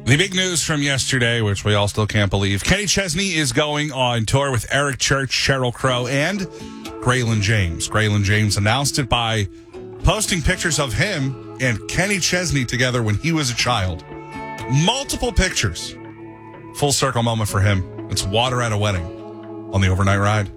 The big news from yesterday, which we all still can't believe, Kenny Chesney is going on tour with Eric Church, Sheryl Crow, and Braylon James. Braylon James announced it by posting pictures of him and Kenny Chesney together when he was a child. Multiple pictures. Full circle moment for him. It's water at a wedding on the overnight ride.